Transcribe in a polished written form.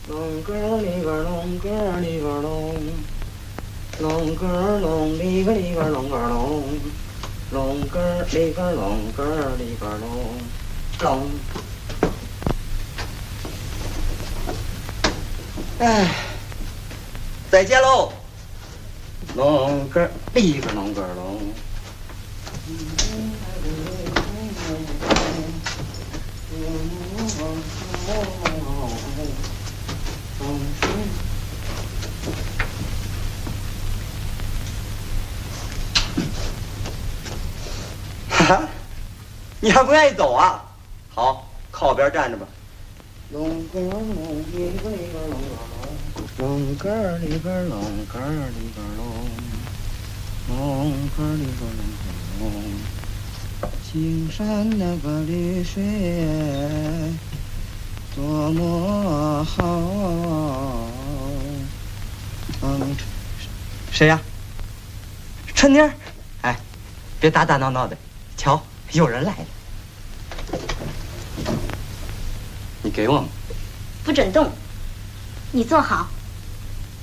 龙哥里个龙哥里个龙，龙哥龙里个里个龙个龙，龙哥里个龙哥里个龙，龙。哎，再见喽，龙哥里个龙个龙。哈哈，你还不愿意走啊？好，靠边站着吧。龙哥龙里个里个龙个龙，龙哥里个龙哥里个龙，龙哥里个龙个龙。青山那个绿水多么好。谁呀？春妮儿。哎，别打打闹闹的，瞧，有人来了。你给我吗？ 不准动，你坐好。